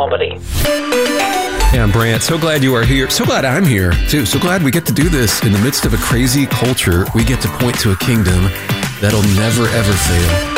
nobody. Yeah, I'm Brant. So glad you are here. So glad I'm here, too. So glad we get to do this in the midst of a crazy culture. We get to point to a kingdom that'll never, ever fail.